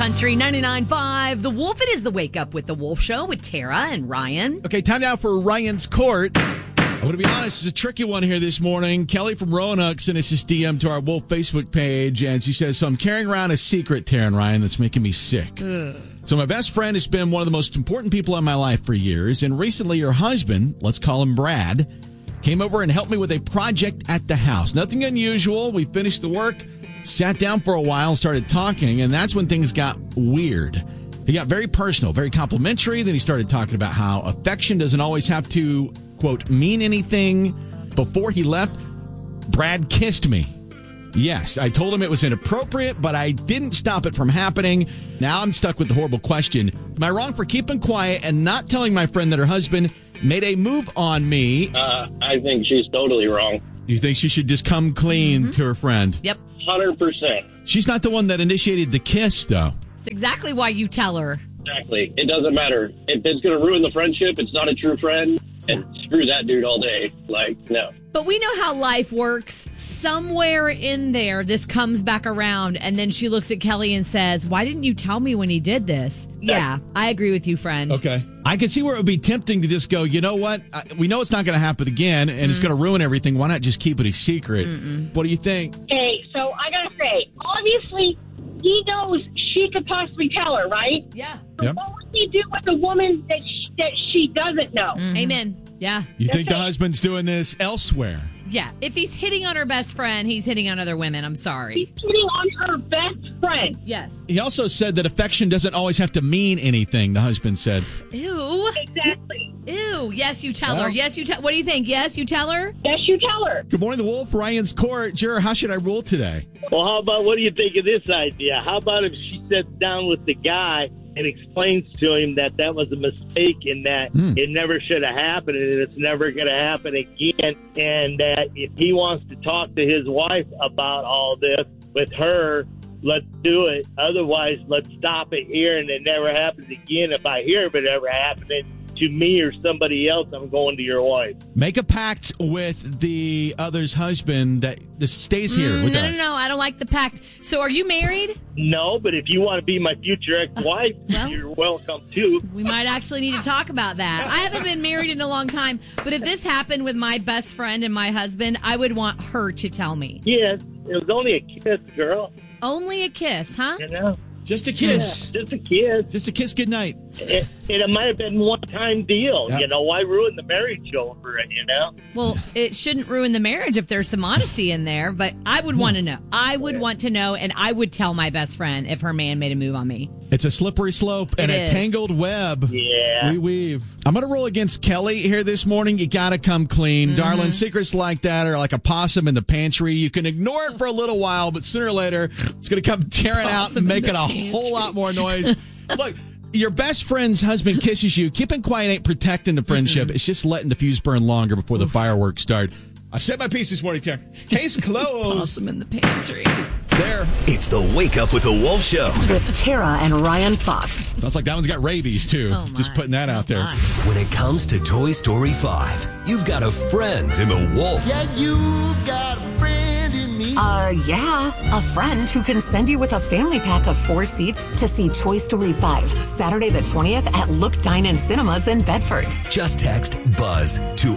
Country 99.5. The Wolf, it is the Wake Up with the Wolf Show with Tara and Ryan. Okay, time now for Ryan's Court. I'm going to be honest, it's a tricky one here this morning. Kelly from Roanoke sent us this DM to our Wolf Facebook page, and she says, so I'm carrying around a secret, Tara and Ryan, that's making me sick. So my best friend has been one of the most important people in my life for years, and recently her husband, let's call him Brad, came over and helped me with a project at the house. Nothing unusual. We finished the work, sat down for a while, and started talking, and that's when things got weird. He got very personal, very complimentary. Then he started talking about how affection doesn't always have to, quote, mean anything. Before he left, Brad kissed me. Yes, I told him it was inappropriate, but I didn't stop it from happening. Now I'm stuck with the horrible question. Am I wrong for keeping quiet and not telling my friend that her husband made a move on me? I think she's totally wrong. You think she should just come clean to her friend? Yep. 100%. She's not the one that initiated the kiss, though. It's exactly why you tell her. Exactly. It doesn't matter. If it's going to ruin the friendship, it's not a true friend. And screw that dude all day. Like, no. But we know how life works. Somewhere in there, this comes back around, and then she looks at Kelly and says, why didn't you tell me when he did this? Yeah, I agree with you, friend. Okay. I can see where it would be tempting to just go, you know what? We know it's not going to happen again, and it's going to ruin everything. Why not just keep it a secret? What do you think? Okay, so I got to say, obviously, he knows she could possibly tell her, right? Yeah. So Yep. what would he do with a woman that she doesn't know? Amen. Yeah. You think the husband's doing this elsewhere? Yeah. If he's hitting on her best friend, he's hitting on other women. I'm sorry. He's hitting on her best friend. Yes. He also said that affection doesn't always have to mean anything, the husband said. Ew. Exactly. Ew. Yes, you tell her. Well. Yes, you tell. What do you think? Yes, you tell her? Yes, you tell her. Good morning, the Wolf. Ryan's Court. Juror, how should I rule today? Well, how about, what do you think of this idea? How about if she sits down with the guy and explains to him that that was a mistake and that it never should have happened and it's never going to happen again, and that if he wants to talk to his wife about all this with her, let's do it. Otherwise, let's stop it here and it never happens again. If I hear of it ever happening to me or somebody else, I'm going to your wife. Make a pact with the other's husband that this stays here with us. No. I don't like the pact. So are you married? No, but if you want to be my future ex-wife, well, you're welcome to. We might actually need to talk about that. I haven't been married in a long time, but if this happened with my best friend and my husband, I would want her to tell me. Yes, it was only a kiss, girl. Only a kiss, huh? You know? Just a kiss. Yeah, just a kiss. Just a kiss goodnight. It might have been a one-time deal. Yep. You know, why ruin the marriage over it, you know? Well, it shouldn't ruin the marriage if there's some honesty in there, but I would want to know. I would want to know, and I would tell my best friend if her man made a move on me. It's a slippery slope and a tangled web. Yeah. We weave. I'm going to roll against Kelly here this morning. You got to come clean. Darling, secrets like that are like a possum in the pantry. You can ignore it for a little while, but sooner or later, it's going to come tearing out and making a whole lot more noise. Look, your best friend's husband kisses you. Keeping quiet ain't protecting the friendship. It's just letting the fuse burn longer before the fireworks start. I've said my piece this morning, Tara. Case closed. Awesome in the pantry. There. It's the Wake Up with the Wolf Show. With Tara and Ryan Fox. Sounds like that one's got rabies, too. Oh, my. Just putting that out there. When it comes to Toy Story 5, you've got a friend in the Wolf. Yeah, you've got a friend in me. Yeah. A friend who can send you with a family pack of 4 seats to see Toy Story 5, Saturday the 20th at Look Dine-In Cinemas in Bedford. Just text BUZZ to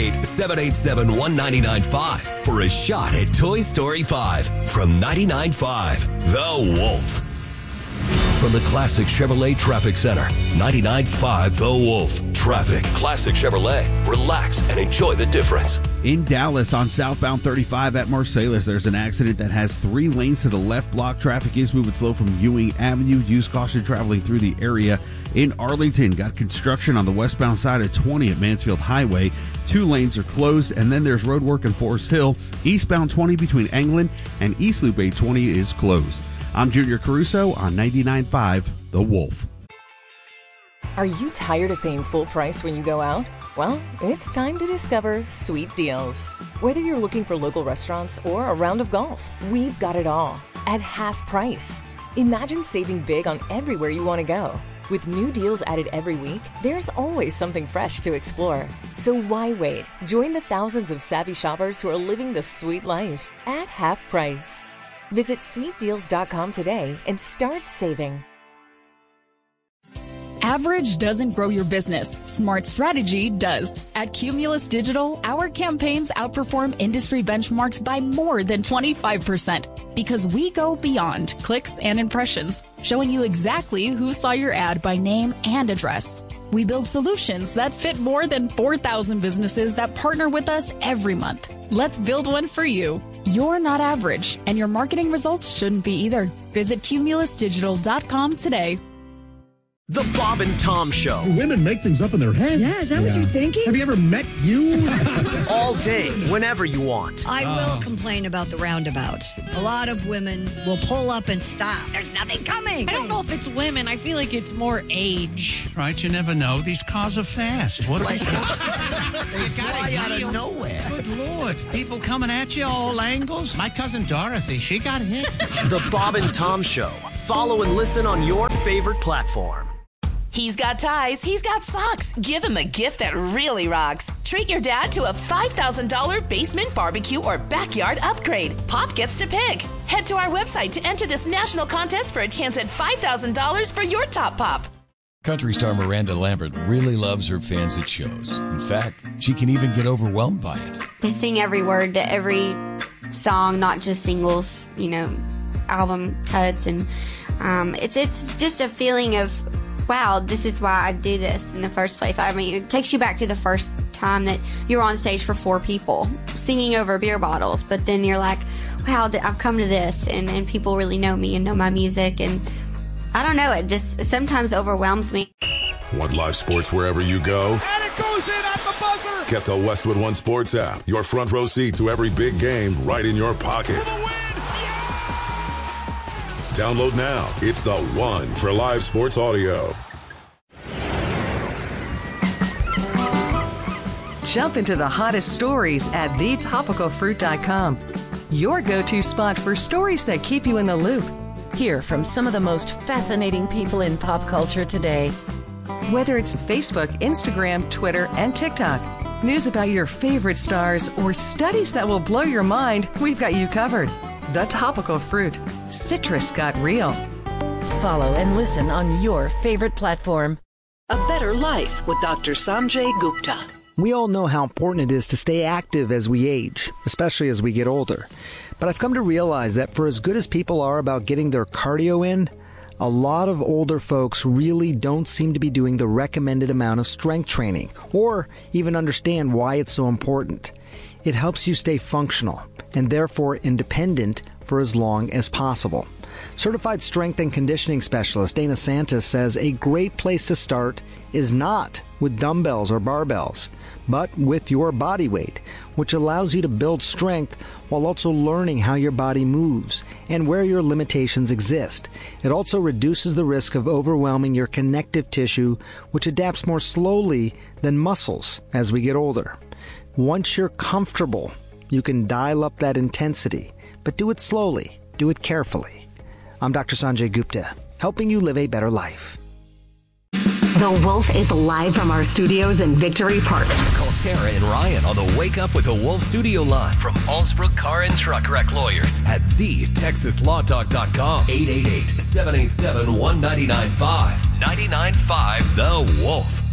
888-787-1995 for a shot at Toy Story 5 from 99.5 The Wolf. From the Classic Chevrolet Traffic Center, 99.5 The Wolf. Traffic. Classic Chevrolet. Relax and enjoy the difference. In Dallas on southbound 35 at Marsalis, there's an accident that has 3 lanes to the left block. Traffic is moving slow from Ewing Avenue. Use caution traveling through the area. In Arlington, got construction on the westbound side of 20 at Mansfield Highway. 2 lanes are closed, and then there's road work in Forest Hill. Eastbound 20 between England and East Loop 820 is closed. I'm Junior Caruso on 99.5 The Wolf. Are you tired of paying full price when you go out? Well, it's time to discover Sweet Deals. Whether you're looking for local restaurants or a round of golf, we've got it all at half price. Imagine saving big on everywhere you want to go. With new deals added every week, there's always something fresh to explore. So why wait? Join the thousands of savvy shoppers who are living the sweet life at half price. Visit sweetdeals.com today and start saving. Average doesn't grow your business. Smart strategy does. At Cumulus Digital, our campaigns outperform industry benchmarks by more than 25% because we go beyond clicks and impressions, showing you exactly who saw your ad by name and address. We build solutions that fit more than 4,000 businesses that partner with us every month. Let's build one for you. You're not average, and your marketing results shouldn't be either. Visit cumulusdigital.com today. The Bob and Tom Show. Women make things up in their heads. Yeah, is that what you're thinking? Have you ever met you? All day, whenever you want. I will complain about the roundabouts. A lot of women will pull up and stop. There's nothing coming. I don't know if it's women. I feel like it's more age. Right, you never know. These cars are fast. What They fly out of nowhere. Good Lord. People coming at you all angles. My cousin Dorothy, she got hit. The Bob and Tom Show. Follow and listen on your favorite platform. He's got ties, he's got socks. Give him a gift that really rocks. Treat your dad to a $5,000 basement barbecue or backyard upgrade. Pop gets to pick. Head to our website to enter this national contest for a chance at $5,000 for your top pop. Country star Miranda Lambert really loves her fans at shows. In fact, she can even get overwhelmed by it. They sing every word to every song, not just singles, album cuts. And it's just a feeling of, wow, this is why I do this in the first place. I mean, it takes you back to the first time that you were on stage for 4 people singing over beer bottles. But then you're like, wow, I've come to this, and people really know me and know my music. And I don't know, it just sometimes overwhelms me. Want live sports wherever you go? And it goes in at the buzzer! Get the Westwood One Sports app. Your front row seat to every big game right in your pocket. Download now. It's the one for live sports audio. Jump into the hottest stories at thetopicalfruit.com. Your go-to spot for stories that keep you in the loop. Hear from some of the most fascinating people in pop culture today. Whether it's Facebook, Instagram, Twitter, and TikTok, news about your favorite stars, or studies that will blow your mind, we've got you covered. The Topical Fruit. Citrus got real. Follow and listen on your favorite platform. A Better Life with Dr. Sanjay Gupta. We all know how important it is to stay active as we age, especially as we get older. But I've come to realize that for as good as people are about getting their cardio in, a lot of older folks really don't seem to be doing the recommended amount of strength training, or even understand why it's so important. It helps you stay functional, and therefore independent for as long as possible. Certified strength and conditioning specialist Dana Santis says a great place to start is not with dumbbells or barbells, but with your body weight, which allows you to build strength while also learning how your body moves and where your limitations exist. It also reduces the risk of overwhelming your connective tissue, which adapts more slowly than muscles as we get older. Once you're comfortable, you can dial up that intensity, but do it slowly, do it carefully. I'm Dr. Sanjay Gupta, helping you live a better life. The Wolf is live from our studios in Victory Park. Call Tara and Ryan on the Wake Up with the Wolf studio line from Allsbrook Car and Truck Wreck Lawyers at TheTexasLawTalk.com. 888-787-1995. 99.5 The Wolf.